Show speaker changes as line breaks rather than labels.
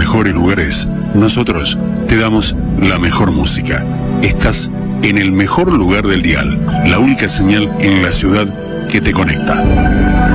mejores lugares, nosotros te damos la mejor música. Estás en el mejor lugar del dial, la única señal en la ciudad que te conecta.